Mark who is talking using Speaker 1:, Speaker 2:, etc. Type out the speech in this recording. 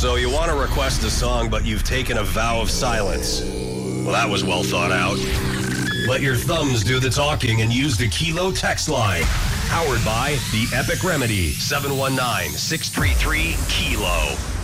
Speaker 1: So you want to request a song, but you've taken a vow of silence. Well, that was well thought out. Let your thumbs do the talking and use the Kilo text line. Powered by The Epic Remedy, 719-633-KILO.